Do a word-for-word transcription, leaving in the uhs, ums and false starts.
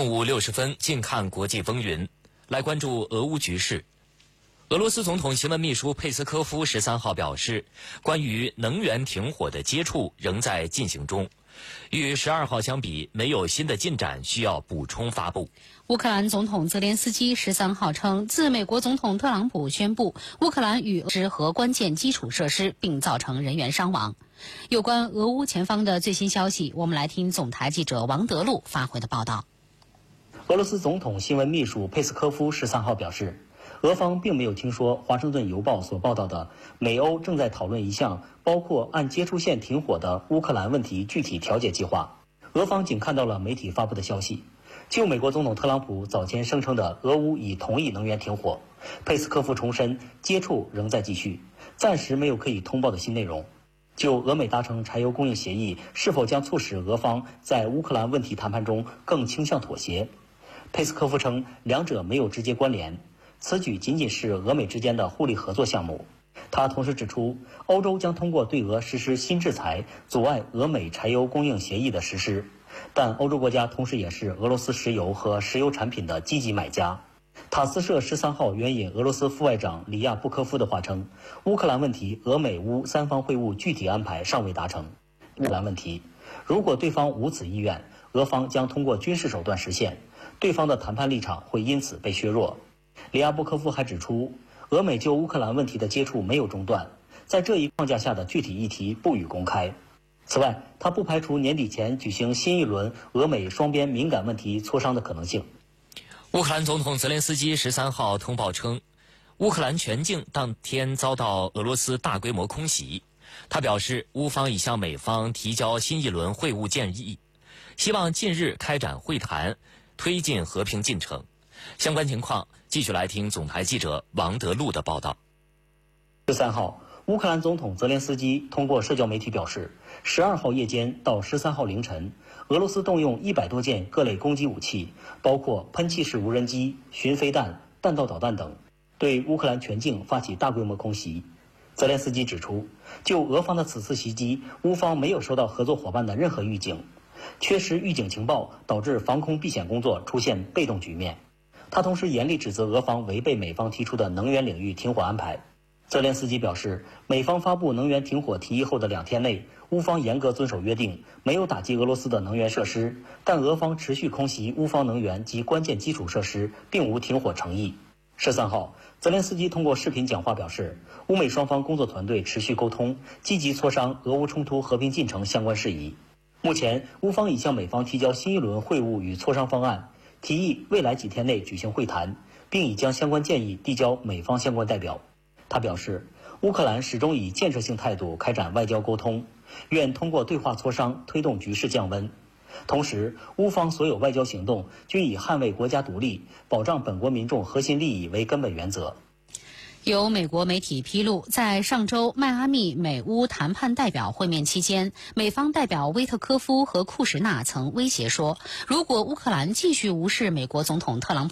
正午六时分，近看国际风云，来关注俄乌局势。俄罗斯总统新闻秘书佩斯科夫十三号表示，关于能源停火的接触仍在进行中，与十二号相比，没有新的进展需要补充发布。 乌克兰总统泽连斯基十三号称，自美国总统特朗普宣布乌克兰与俄和关键基础设施，并造成人员伤亡。有关俄乌前方的最新消息，我们来听总台记者王德禄发回的报道。 俄罗斯总统新闻秘书佩斯科夫十三号表示，俄方并没有听说《华盛顿邮报》所报道的美欧正在讨论一项包括按接触线停火的乌克兰问题具体调解计划。俄方仅看到了媒体发布的消息。就美国总统特朗普早前声称的俄乌已同意能源停火，佩斯科夫重申接触仍在继续，暂时没有可以通报的新内容。就俄美达成柴油供应协议是否将促使俄方在乌克兰问题谈判中更倾向妥协，佩斯科夫称两者没有直接关联，此举仅仅是俄美之间的互利合作项目。他同时指出，欧洲将通过对俄实施新制裁，阻碍俄美柴油供应协议的实施，但欧洲国家同时也是俄罗斯石油和石油产品的积极买家。塔斯社十三号援引俄罗斯副外长里亚布科夫的话称，乌克兰问题俄美乌三方会晤具体安排尚未达成。乌克兰问题，如果对方无此意愿，俄方将通过军事手段实现，对方的谈判立场会因此被削弱。里亚布科夫还指出，俄美就乌克兰问题的接触没有中断，在这一框架下的具体议题不予公开。此外，他不排除年底前举行新一轮俄美双边敏感问题磋商的可能性。 乌克兰总统泽连斯基十三号通报称，乌克兰全境当天遭到俄罗斯大规模空袭。他表示，乌方已向美方提交新一轮会晤建议，希望近日开展会谈，推进和平进程。相关情况，继续来听总台记者王德禄的报道。 十三号，乌克兰总统泽连斯基通过社交媒体表示，十二号夜间到十三号凌晨，俄罗斯动用一百多件各类攻击武器，包括喷气式无人机、巡飞弹、弹道导弹等，对乌克兰全境发起大规模空袭。泽连斯基指出，就俄方的此次袭击，乌方没有收到合作伙伴的任何预警，缺失预警情报导致防空避险工作出现被动局面。他同时严厉指责俄方违背美方提出的能源领域停火安排。泽连斯基表示，美方发布能源停火提议后的两天内，乌方严格遵守约定，没有打击俄罗斯的能源设施，但俄方持续空袭乌方能源及关键基础设施，并无停火诚意。十三号，泽连斯基通过视频讲话表示，乌美双方工作团队持续沟通，积极磋商俄乌冲突和平进程相关事宜。目前，乌方已向美方提交新一轮会晤与磋商方案，提议未来几天内举行会谈，并已将相关建议递交美方相关代表。他表示，乌克兰始终以建设性态度开展外交沟通，愿通过对话磋商推动局势降温。同时，乌方所有外交行动均以捍卫国家独立、保障本国民众核心利益为根本原则。 有美国媒体披露，在上周迈阿密美乌谈判代表会面期间，美方代表威特科夫和库什纳曾威胁说，如果乌克兰继续无视美国总统特朗普